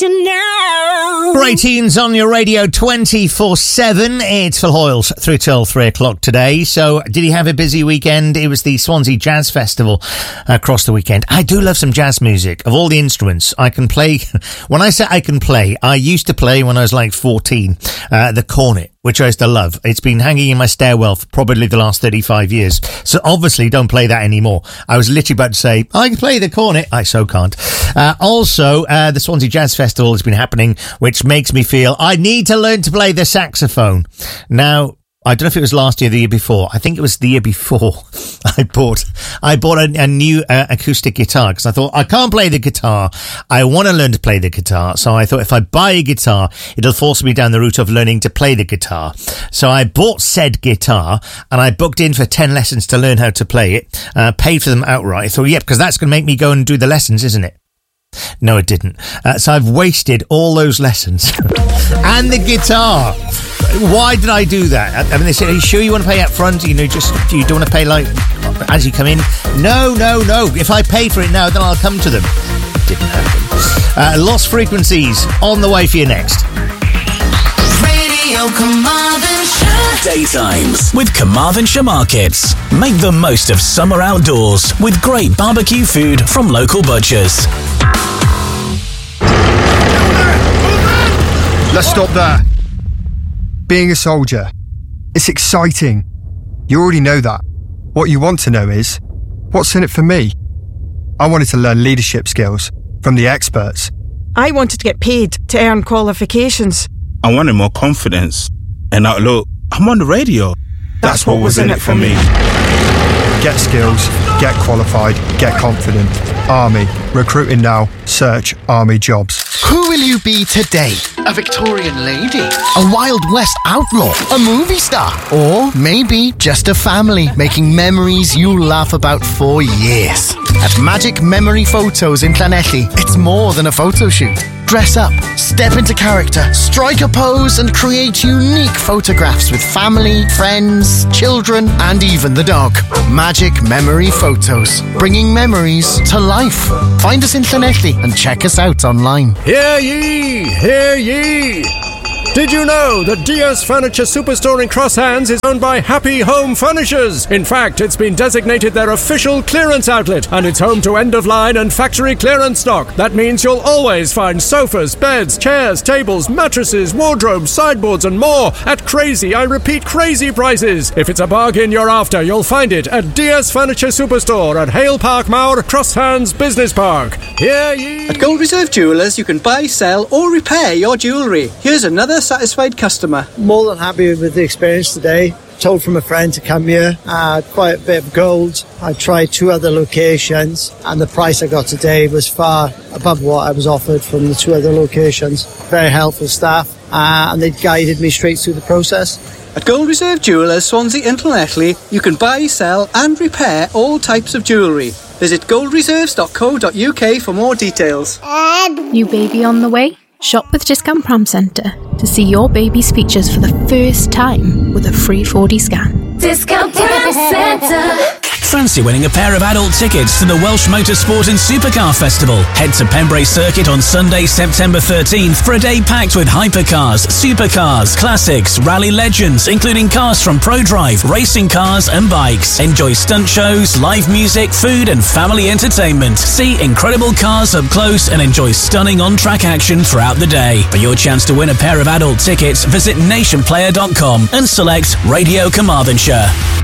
to know. Great tunes on your radio 24/7. It's Phil Hoyles through till 3 o'clock today. So, did you have a busy weekend? It was the Swansea Jazz Festival across the weekend. I do love some jazz music. Of all the instruments, I can play. When I say I can play, I used to play when I was like 14, the cornet, which I used to love. It's been hanging in my stairwell for probably the last 35 years. So obviously don't play that anymore. I was literally about to say, I can play the cornet. I so can't. Also, the Swansea Jazz Festival has been happening, which makes me feel I need to learn to play the saxophone. Now, I don't know if it was last year or the year before. I think it was the year before. I bought a new acoustic guitar because I thought I can't play the guitar. I want to learn to play the guitar. So I thought if I buy a guitar, it'll force me down the route of learning to play the guitar. So I bought said guitar and I booked in for 10 lessons to learn how to play it. Paid for them outright. I thought, yep, because that's going to make me go and do the lessons, isn't it? No, it didn't. So I've wasted all those lessons and the guitar. Why did I do that? I mean, they said, are you sure you want to pay up front? You know, just, you don't want to pay like as you come in? No. If I pay for it now, then I'll come to them. Didn't happen. Lost Frequencies on the way for you next. Radio Carmarthenshire. Daytimes with Carmarthenshire Markets. Make the most of summer outdoors with great barbecue food from local butchers. Let's stop there. Being a soldier, it's exciting. You already know that. What you want to know is, what's in it for me? I wanted to learn leadership skills from the experts. I wanted to get paid to earn qualifications. I wanted more confidence. And now look, I'm on the radio. That's what was in it for me. Get skills, get qualified, get confident. Army. Recruiting now. Search Army jobs. Who will you be today? A Victorian lady? A Wild West outlaw? A movie star? Or maybe just a family making memories you'll laugh about for years. At Magic Memory Photos in Llanelli, it's more than a photo shoot. Dress up, step into character, strike a pose and create unique photographs with family, friends, children and even the dog. Magic Memory Photos, bringing memories to life. Find us in Llanelli and check us out online. Hear ye! Hear ye! Did you know that Diaz Furniture Superstore in Cross Hands is owned by Happy Home Furnishers? In fact, it's been designated their official clearance outlet, and it's home to end-of-line and factory clearance stock. That means you'll always find sofas, beds, chairs, tables, mattresses, wardrobes, sideboards and more at crazy, I repeat, crazy prices. If it's a bargain you're after, you'll find it at Diaz Furniture Superstore at Hale Park Mauer, Cross Hands Business Park. Hear ye! At Gold Reserve Jewellers, you can buy, sell or repair your jewellery. Here's another satisfied customer. More than happy with the experience today. Told from a friend to come here. Quite a bit of gold. I tried 2 other locations and the price I got today was far above what I was offered from the 2 other locations. Very helpful staff and they guided me straight through the process. At Gold Reserve Jewellers, Swansea and Llanelli, you can buy, sell and repair all types of jewellery. Visit goldreserves.co.uk for more details. New baby on the way? Shop with Discount Pram Centre to see your baby's features for the first time with a free 4D scan. Discount Pram Centre. Fancy winning a pair of adult tickets to the Welsh Motorsport and Supercar Festival? Head to Pembrey Circuit on Sunday, September 13th for a day packed with hypercars, supercars, classics, rally legends, including cars from ProDrive, racing cars and bikes. Enjoy stunt shows, live music, food and family entertainment. See incredible cars up close and enjoy stunning on-track action throughout the day. For your chance to win a pair of adult tickets, visit nationplayer.com and select Radio Carmarthenshire.